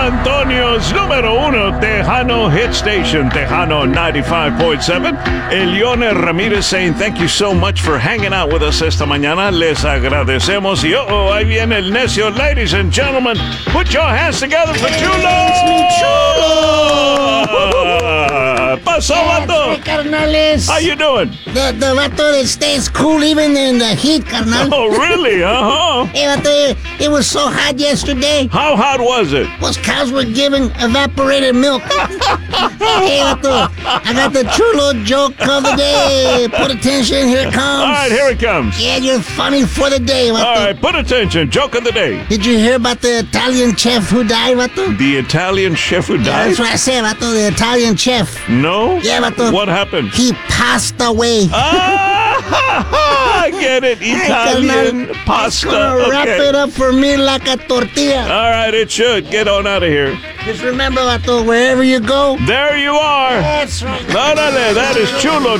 Antonio's número uno Tejano hit station, Tejano 95.7. Elione Ramirez saying thank you so much for hanging out with us esta mañana. Les agradecemos. Y ahí viene el necio. Ladies and gentlemen, put your hands together for Chulo. Pasó, vato. Hey, carnales. How you doing? The vato that stays cool even in the heat, carnal. Oh, really? Uh-huh. Hey, vato, it was so hot yesterday. How hot was it? Those cows were giving evaporated milk. Hey, vato, I got the chulo joke of the day. Put attention, here it comes. All right, here it comes. Yeah, you're funny for the day, vato. All right, put attention. Joke of the day. Did you hear about the Italian chef who died, vato? The Italian chef who Yeah, died? that's what I said, vato, the Italian chef. No? Yeah, vato. What happened? He passed away. I get it. Italian It's pasta. gonna wrap Okay. it up for me like a tortilla. All right, it should. Get on out of here. Just remember, vato, wherever you go. There you are. That's right. Órale, that is Chulo